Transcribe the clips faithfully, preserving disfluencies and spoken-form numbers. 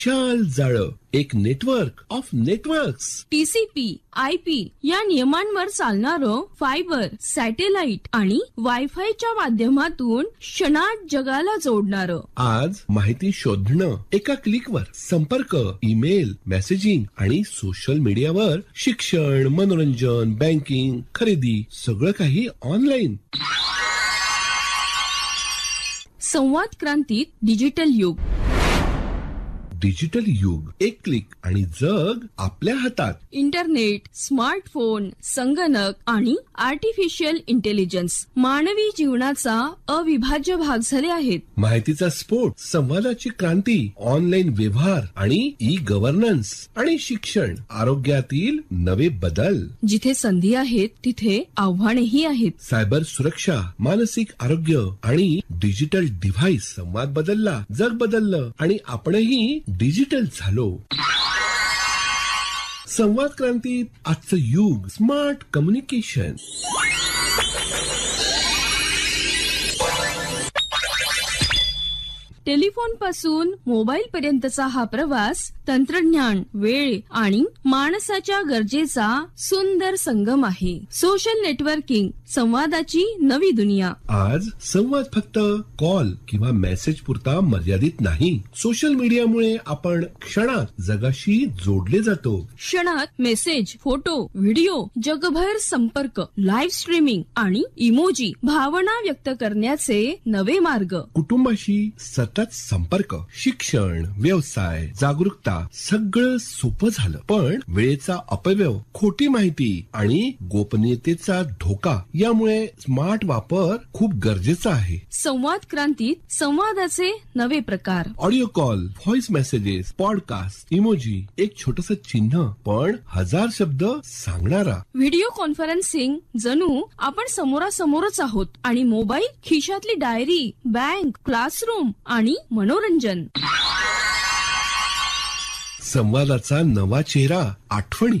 चाल जाळं, एक network of networks. TCP, IP या नियमांवर चालणारं फायबर, सॅटेलाइट आणि वायफायच्या माध्यमातून क्षणात जगाला जोडणारं. आज माहिती शोधणं एका क्लिकवर, संपर्क, ईमेल, मेसेजिंग आणि सोशल मीडियावर, शिक्षण, मनोरंजन, बँकिंग, खरेदी सगळं काही ऑनलाईन. संवाद क्रांतीत डिजिटल युग. डिजिटल युग, एक क्लिक आणि जग आपल्या हातात. इंटरनेट, स्मार्टफोन, संगणक आणि आर्टिफिशियल इंटेलिजन्स मानवी जीवनाचा अविभाज्य भाग झाले आहेत. माहितीचा स्फोट, संवादाची क्रांती, ऑनलाईन व्यवहार आणि ई गव्हर्नन्स आणि शिक्षण, आरोग्यातील नवे बदल. जिथे संधी आहेत तिथे आव्हानेही आहेत. सायबर सुरक्षा, मानसिक आरोग्य आणि डिजिटल डिव्हाइस. संवाद बदलला, जग बदललं आणि आपणही डिजिटल झालो. संवाद क्रांतीत आजचं युग स्मार्ट कम्युनिकेशन. टेलिफोन पासून मोबाईल पर्यंतचा हा प्रवास तंत्रज्ञान, वेळ आणि माणसाच्या गरजेचा सुंदर संगम आहे. सोशल नेटवर्किंग, संवादाची नवी दुनिया. आज संवाद फक्त कॉल किंवा मेसेज पुरता मर्यादित नाही. सोशल मीडियामुळे आपण क्षणात जगाशी जोडले जातो. क्षणात मेसेज, फोटो, व्हिडिओ, जगभर संपर्क, लाईव्ह स्ट्रीमिंग आणि इमोजी, भावना व्यक्त करण्याचे नवे मार्ग. कुटुंबाशी सतत संपर्क, शिक्षण, व्यवसाय, जागरूकता सगळं सोपं झालं. पण वेळेचा अपव्यय, खोटी माहिती आणि गोपनीयतेचा धोका यामुळे स्मार्ट वापर खूप गरजेचा आहे. संवाद क्रांतीत संवादाचे नवे प्रकार. Audio call, voice messages, podcast, emoji, एक छोटस चिन्ह पण हजार शब्द सांगणारा. व्हिडिओ कॉन्फरन्सिंग, जणू आपण समोरासमोरच आहोत आणि मोबाईल खिशातली डायरी, बँक, क्लासरूम आणि मनोरंजन. संवादाचा नवा चेहरा, आठवणी.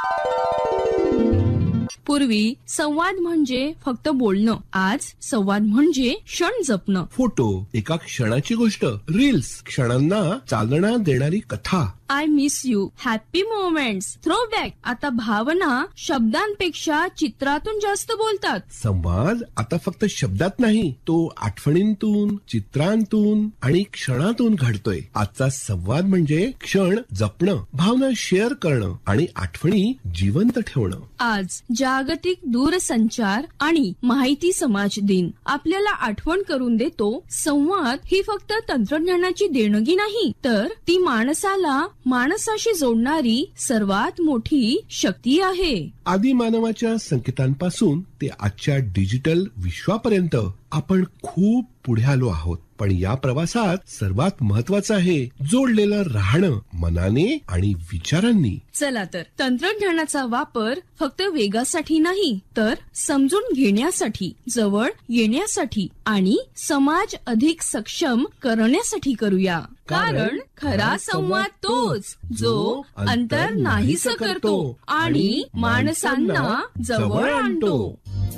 पूर्वी संवाद म्हणजे फक्त बोलणं. आज संवाद म्हणजे क्षण जपणं. फोटो, एका क्षणाची गोष्ट. रील्स, क्षणांना चालना देणारी कथा. I miss you, happy moments, throwback. आता भावना शब्दांपेक्षा चित्रातून जास्त बोलतात. संवाद आता फक्त शब्दात नाही, तो आठवणींतून, चित्रांतून आणि क्षणातून घडतोय. आजचा संवाद म्हणजे क्षण जपणं, भावना शेअर करणं आणि आठवणी जिवंत ठेवणं. आज जागतिक दूरसंचार आणि माहिती समाज दिन आपल्याला आठवण करून देतो, संवाद ही फक्त तंत्रज्ञानाची देणगी नाही, तर ती माणसाला माणसाशी जोडणारी सर्वात मोठी शक्ती आहे. आदी मानवाच्या संकेतांपासून ते आजच्या डिजिटल विश्वापर्यंत आपण खूप पुढे आलो आहोत. पण या प्रवासात सर्वात महत्वाचं आहे जोडलेलं राहणं मनाने आणि विचारांनी. चला तर तंत्रज्ञानाचा वापर फक्त वेगासाठी नाही, तर समजून घेण्यासाठी, जवळ येण्यासाठी आणि समाज अधिक सक्षम करण्यासाठी करूया. कारण खरा संवाद तोच जो अंतर नाहीस करतो आणि माणसांना जवळ आणतो.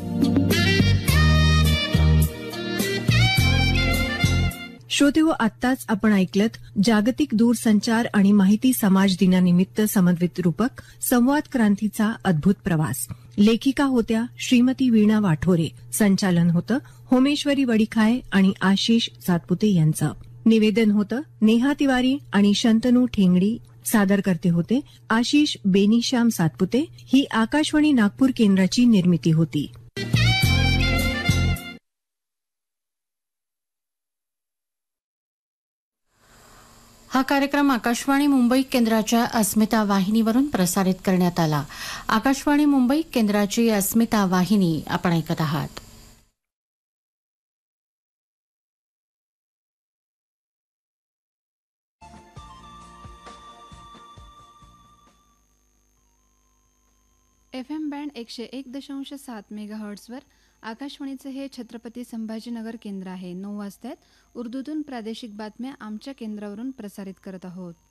श्रोतेहो, आत्ताच आपण ऐकलत जागतिक दूरसंचार आणि माहिती समाज दिनानिमित्त समन्वित रूपक संवाद क्रांतीचा अद्भुत प्रवास. लेखिका होत्या श्रीमती वीणा वाठोरे. संचालन होतं होमेश्वरी वडिखाय आणि आशिष सातपुते यांचं. निवेदन होतं नेहा तिवारी आणि शंतनू ठेंगडी. सादर करते होते आशिष बेनीश्याम सातपुते. ही आकाशवाणी नागपूर केंद्राची निर्मिती होती. हा कार्यक्रम आकाशवाणी मुंबई केंद्राच्या अस्मिता वाहिनीवरून प्रसारित करण्यात आला. आकाशवाणी मुंबई केंद्राची अस्मिता वाहिनी आपण ऐकत आहात. एफ एम बँड एकशे एक दशांश सात मेगा हर्ट्झवर आकाशवाणीचे हे छत्रपती संभाजीनगर केंद्र आहे. नऊ वाजतात. उर्दूतून प्रादेशिक बातम्या आमच्या केंद्रावरून प्रसारित करत आहोत.